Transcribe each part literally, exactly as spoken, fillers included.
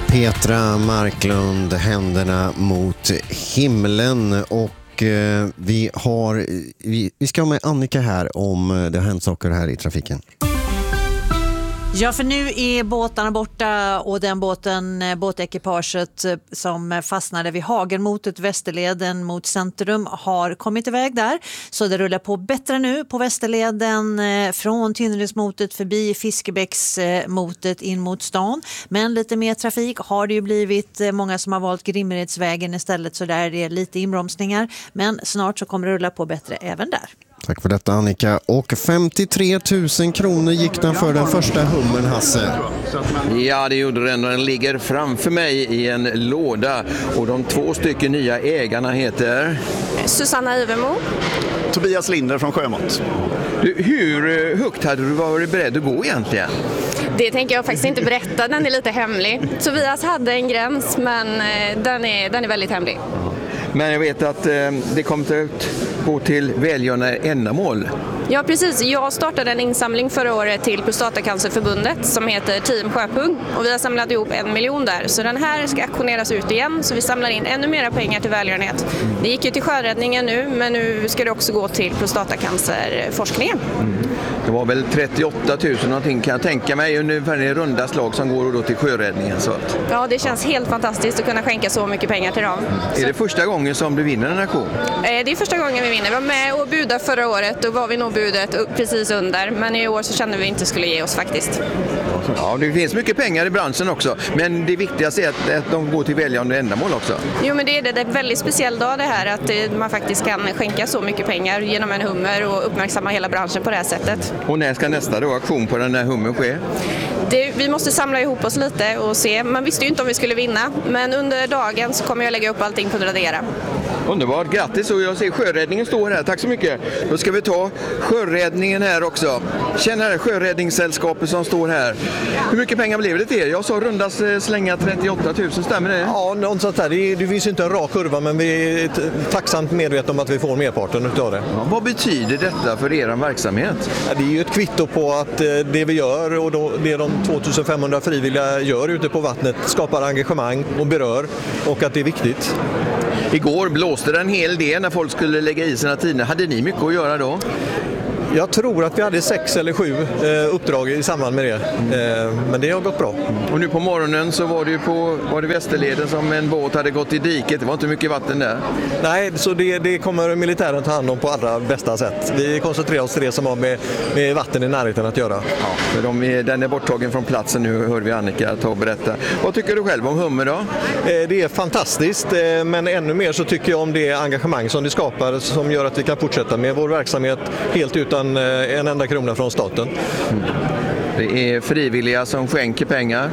Petra Marklund, händerna mot himlen, och eh, vi, har, vi, vi ska ha med Annika här om det har hänt saker här i trafiken. Ja, för nu är båtarna borta, och den båten, båtekipaget som fastnade vid Hagelmotet, Västerleden mot centrum, har kommit iväg där. Så det rullar på bättre nu på Västerleden från Tynneredsmotet förbi Fiskebäcksmotet in mot stan. Men lite mer trafik har det ju blivit. Många som har valt Grimmeredsvägen istället, så där är det lite inbromsningar. Men snart så kommer det rulla på bättre även där. Tack för detta, Annika. Och femtiotre tusen kronor gick den för den första hummen, Hasse. Ja, det gjorde den. Den ligger framför mig i en låda. Och de två stycken nya ägarna heter... Susanna Ivermo. Tobias Linder från Sjömått. Du, hur högt hade du varit beredd att gå egentligen? Det tänker jag faktiskt inte berätta, den är lite hemlig. Tobias hade en gräns, men den är, den är väldigt hemlig. Men jag vet att eh, det kommer att gå till välgörande ändamål. Ja, precis. Jag startade en insamling förra året till Prostatacancerförbundet som heter Team Sjöpung, och vi har samlat ihop en miljon där. Så den här ska aktioneras ut igen, så vi samlar in ännu mera pengar till välgörenhet. Det gick ju till sjöräddningen nu, men nu ska det också gå till prostatacancerforskningen. Mm. Det var väl trettioåtta tusen någonting, kan jag tänka mig, ungefär i runda slag som går då till sjöräddningen. Så att... Ja, det känns helt fantastiskt att kunna skänka så mycket pengar till dem. Är det första gången som du vinner en aktion? Det är första gången vi vinner. Vi var med och buda förra året, och var vi nog budet precis under. Men i år så kände vi inte skulle ge oss faktiskt. Ja, det finns mycket pengar i branschen också. Men det viktigaste är att, att de går till välgörande ändamål också. Jo, men det är det. Det är en väldigt speciell dag det här, att man faktiskt kan skänka så mycket pengar genom en hummer och uppmärksamma hela branschen på det här sättet. Och när ska nästa då aktion på den här hummen ske? Det, vi måste samla ihop oss lite och se. Man visste ju inte om vi skulle vinna, men under dagen så kommer jag lägga upp allting på Tradera. Underbart, grattis, och jag ser sjöräddningen står här, tack så mycket. Då ska vi ta sjöräddningen här också. Känn här sjöräddningssällskapet som står här. Hur mycket pengar blev det till er? Jag sa rundas slänga trettioåtta tusen, stämmer det? Ja, något sånt där. Det, det finns ju inte en rak kurva, men vi är tacksamt medvetna om att vi får merparten utav det. Ja, vad betyder detta för er verksamhet? Ja, det är ju ett kvitto på att det vi gör och då, det de tvåtusenfemhundra frivilliga gör ute på vattnet skapar engagemang och berör, och att det är viktigt. Igår blåste det en hel del när folk skulle lägga i sina tider. Hade ni mycket att göra då? Jag tror att vi hade sex eller sju eh, uppdrag i samband med det. Eh, men det har gått bra. Och nu på morgonen så var det ju på var det Västerleden som en båt hade gått i diket. Det var inte mycket vatten där. Nej, så det, det kommer militären ta hand om på allra bästa sätt. Vi koncentrerar oss till det som har med, med vatten i närheten att göra. Ja, för de är, den är borttagen från platsen nu, hör vi Annika ta och berätta. Vad tycker du själv om hummer då? Eh, det är fantastiskt, eh, men ännu mer så tycker jag om det engagemang som det skapar, som gör att vi kan fortsätta med vår verksamhet helt utan en enda krona från staten. Mm. Det är frivilliga som skänker pengar.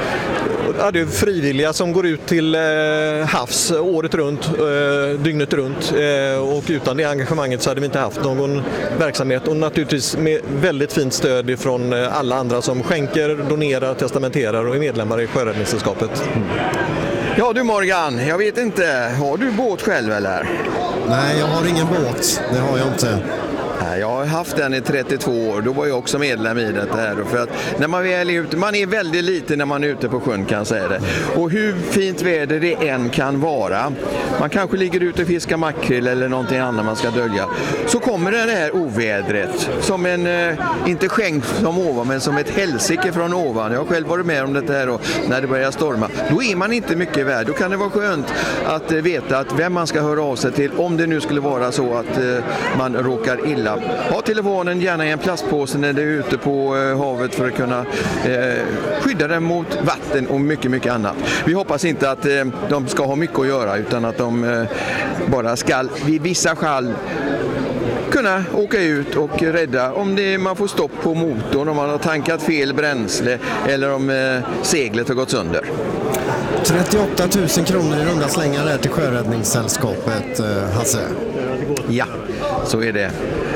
Ja, det är frivilliga som går ut till eh, havs året runt, eh, dygnet runt, eh, och utan det engagemanget så hade vi inte haft någon verksamhet, och naturligtvis med väldigt fint stöd från alla andra som skänker, donerar, testamenterar och är medlemmar i Sjöräddningssällskapet. Mm. Ja du Morgan, jag vet inte, har du båt själv eller? Nej, jag har ingen båt, det har jag inte. Jag har haft den i trettiotvå år, då var jag också medlem i det här. För att när man väl är ute, man är väldigt liten när man är ute på sjön, kan jag säga det. Och hur fint väder det än kan vara, man kanske ligger ute och fiskar makrill eller någonting annat man ska dölja, så kommer det här ovädret som en, eh, inte skänk som ovan, men som ett helsike från ovan. Jag har själv varit med om det här och när det börjar storma. Då är man inte mycket värd. Då kan det vara skönt att eh, veta att vem man ska höra av sig till om det nu skulle vara så att eh, man råkar illa. Ha telefonen gärna i en plastpåse när du är ute på eh, havet för att kunna eh, skydda den mot vatten och mycket, mycket annat. Vi hoppas inte att eh, de ska ha mycket att göra, utan att de eh, bara ska vid vissa fall kunna åka ut och rädda om det, man får stopp på motorn, om man har tankat fel bränsle eller om eh, seglet har gått sönder. trettioåtta tusen kronor i runda slängar där till Sjöräddningssällskapet, Hasse. Ja, så är det.